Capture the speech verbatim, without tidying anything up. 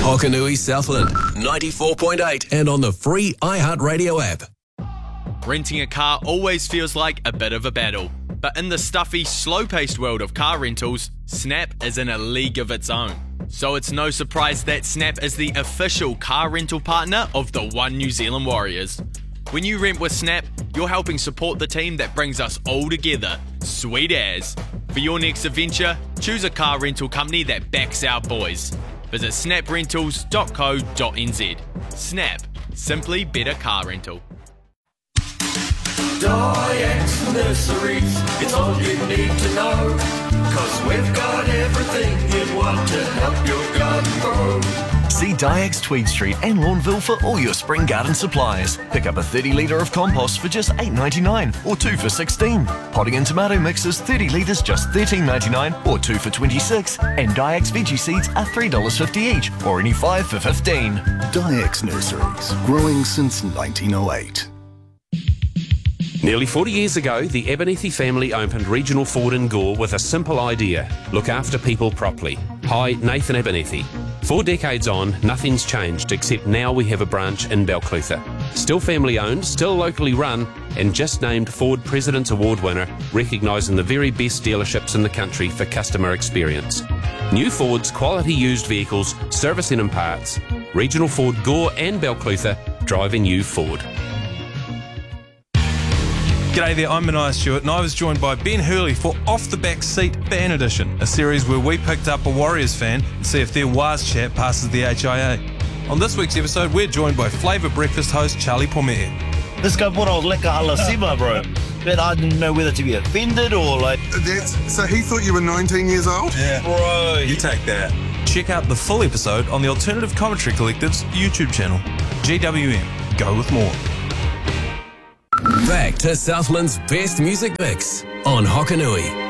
Hokanui Southland, ninety-four point eight, and on the free iHeartRadio app. Renting a car always feels like a bit of a battle. But in the stuffy, slow-paced world of car rentals, Snap is in a league of its own. So it's no surprise that Snap is the official car rental partner of the One New Zealand Warriors. When you rent with Snap, you're helping support the team that brings us all together. Sweet as. For your next adventure, choose a car rental company that backs our boys. Visit snap rentals dot co dot n z. Snap. Simply better car rental. Dyax Nurseries, it's all you need to know. Cause we've got everything you'd want to help your garden grow. See Dyax Tweed Street and Lawnville for all your spring garden supplies. Pick up a thirty litre of compost for just eight ninety-nine or two for sixteen. Potting and tomato mixes thirty litres just thirteen ninety-nine or two for twenty-six. And Dyax veggie seeds are three dollars fifty each or any five for fifteen. Dyax Nurseries, growing since nineteen oh eight. Nearly forty years ago, the Abernethy family opened Regional Ford in Gore with a simple idea: look after people properly. Hi, Nathan Abernethy. Four decades on, nothing's changed except now we have a branch in Balclutha. Still family owned, still locally run, and just named Ford President's Award winner, recognising the very best dealerships in the country for customer experience. New Ford's quality used vehicles, servicing and parts. Regional Ford Gore and Balclutha, driving you Ford. G'day there, I'm Mania Stewart and I was joined by Ben Hurley for Off the Back Seat Fan Edition, a series where we picked up a Warriors fan and see if their Waz chat passes the H I A. On this week's episode, we're joined by Flavour Breakfast host Charlie Pomea. This guy brought out lekker halasima, bro. But I didn't know whether to be offended or like... That's, so he thought you were nineteen years old? Yeah. Bro. You take that. Check out the full episode on the Alternative Commentary Collective's YouTube channel. G W M. Go with more. Back to Southland's best music mix on Hokanui.